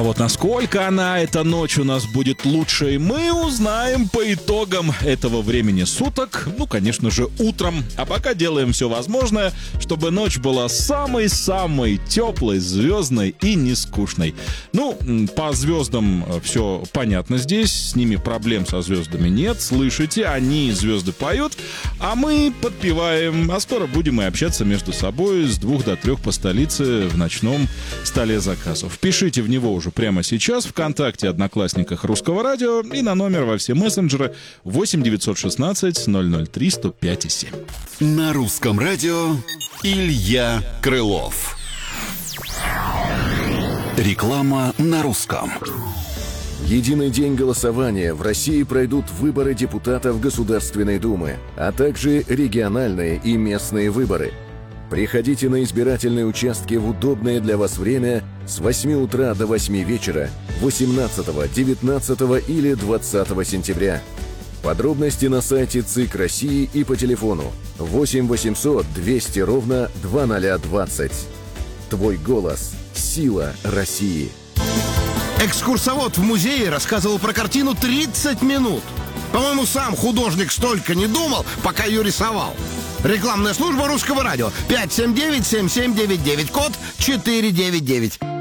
вот насколько эта ночь у нас будет лучшей, мы узнаем по итогам этого времени суток. Ну, конечно же, утром. А пока делаем все возможное, чтобы ночь была самой-самой теплой, звездной и нескучной. Ну, по звездам все понятно здесь. С ними проблем со звездами нет. Слышите, они, звезды, поют, а мы подпеваем. А скоро будем и общаться между собой с 2 до 3 по столице в ночном столе заказов. Пишите в него уже прямо сейчас ВКонтакте, Одноклассниках Русского радио и на номер во все мессенджеры 8 916 003 105 7. На Русском радио Илья Крылов. Реклама на русском. Единый день голосования. В России пройдут выборы депутатов Государственной Думы, а также региональные и местные выборы. Приходите на избирательные участки в удобное для вас время с 8 утра до 8 вечера 18, 19 или 20 сентября. Подробности на сайте ЦИК России и по телефону 8 800 200 ровно 2020. Твой голос – сила России. Экскурсовод в музее рассказывал про картину 30 минут. По-моему, сам художник столько не думал, пока ее рисовал. Рекламная служба Русского радио. 579-7799, код 499.